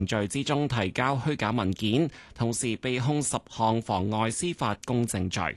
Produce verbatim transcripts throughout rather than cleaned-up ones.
序之中提交虛假文件，同時被控十項妨礙司法公正罪。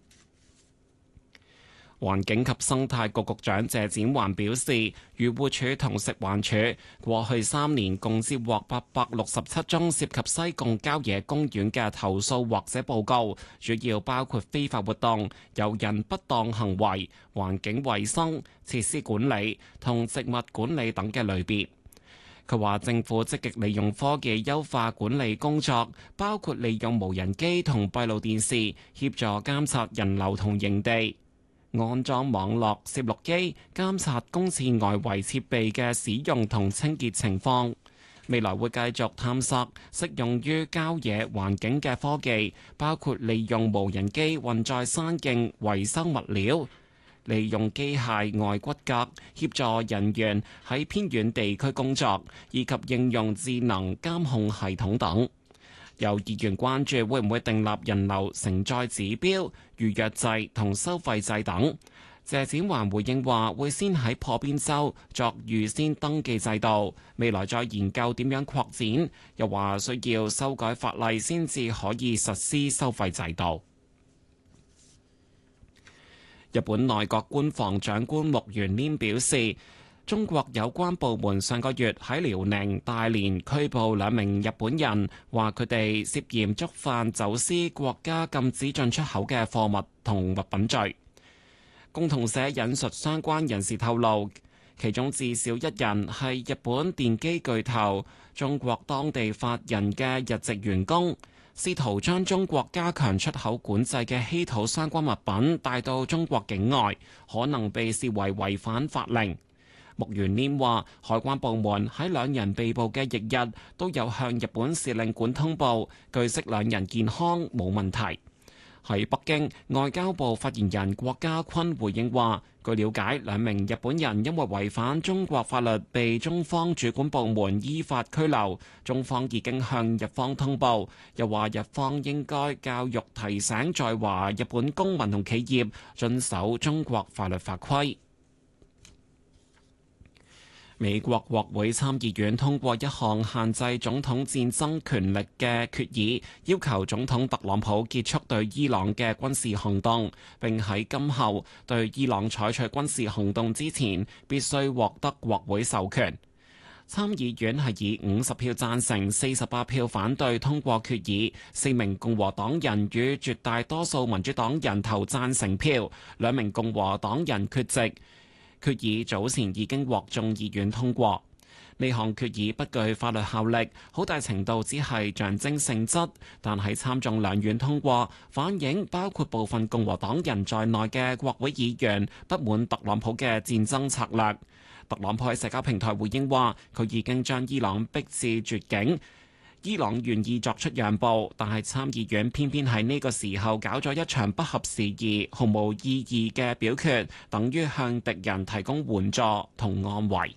環境及生態局局長謝展寰表示，漁護署同食環署過去三年共接獲八百六十七宗涉及西貢郊野公園嘅投訴或者報告，主要包括非法活動、遊人不當行為、環境衛生、設施管理同植物管理等嘅類別。佢話政府積極利用科技優化管理工作，包括利用無人機同閉路電視協助監察人流同營地，安裝網絡攝錄機監察公廁外圍設備嘅使用同清潔情況。未來會繼續探索適用於郊野環境嘅科技，包括利用無人機運載山徑維修物料，利用機械外骨骼協助人員喺偏遠地區工作，以及應用智能監控系統等。有議員關注會唔會訂立人流承載指標、預約制同收費制等。謝展寰回應話，會先喺破邊州作預先登記制度，未來再研究點樣擴展。又話需要修改法例先至可以實施收費制度。日本內閣官房長官木原稔表示，中國有關部門上個月喺遼寧大連拘捕兩名日本人，話佢哋涉嫌觸犯走私國家禁止進出口嘅貨物同物品罪。共同社引述相關人士透露，其中至少一人係日本電機巨頭中國當地法人嘅日籍員工，試圖將中國加強出口管制嘅稀土相關物品帶到中國境外，可能被視為違反法令。木原稔話，海關部門喺兩人被捕嘅翌日都有向日本使領館通報，據悉兩人健康冇問題。喺北京，外交部發言人郭家坤回應話，據了解，兩名日本人因為違反中國法律被中方主管部門依法拘留，中方已經向日方通報，又話日方應該教育提醒在華日本公民同企業遵守中國法律法規。美國國會參議院通過一項限制總統戰爭權力嘅決議，要求總統特朗普結束對伊朗嘅軍事行動，並喺今後對伊朗採取軍事行動之前，必須獲得國會授權。參議院係以五十票贊成、四十八票反對通過決議，四名共和黨人與絕大多數民主黨人投贊成票，兩名共和黨人缺席。決議早前已經獲眾議院通過，呢項決議不具法律效力，好大程度只係象徵性質，但喺參眾兩院通過，反映包括部分共和黨人在內嘅國會議員不滿特朗普嘅戰爭策略。特朗普喺社交平台回應話，佢已經將伊朗逼至絕境。伊朗願意作出讓步，但係參議院偏偏喺呢個時候搞咗一場不合時宜、毫無意義嘅表決，等於向敵人提供援助同安慰。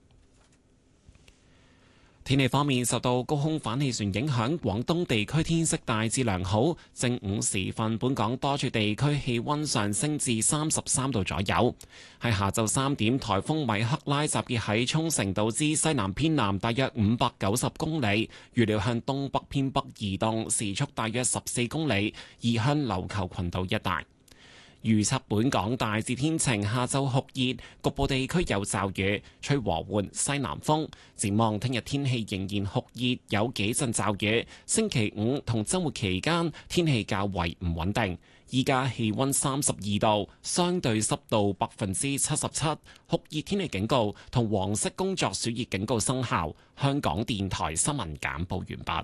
天氣方面，受到高空反氣旋影響，廣東地區天色大致良好。正午時分，本港多處地區氣溫上升至三十三度左右。喺下晝三點，颱風米克拉集結喺沖繩島之西南偏南大約五百九十公里，預料向東北偏北移動，時速大約十四公里，移向琉球群島一帶。預測本港大致天晴，下晝酷熱，局部地區有驟雨，吹和緩西南風。展望聽日天氣仍然酷熱，有幾陣驟雨。星期五同週末期間天氣較為唔穩定。依家氣溫三十二度，相對濕度百分之七十七，酷熱天氣警告同黃色工作暑熱警告生效。香港電台新聞簡報完畢。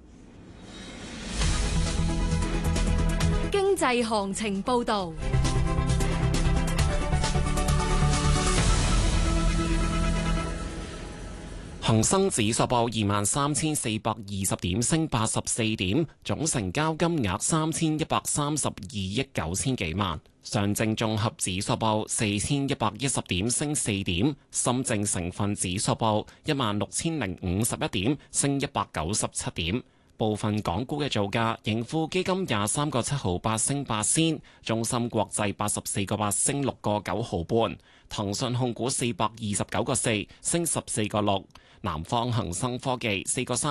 經濟行情報道， 恒生指數報二萬三千四百二十點，升八十四點，總成交金額三千一百三十二億九千幾萬。上證綜合指數報四千一百一十點，升四點。深證成分指數報一萬六千零五十一點，升一百九十七點。部分港股嘅造價，盈富基金廿三個七毫八升八仙，中芯國際八十四個八升六個九毫半，騰訊控股四百二十九個四升十四個六， 南方恒生科技四個三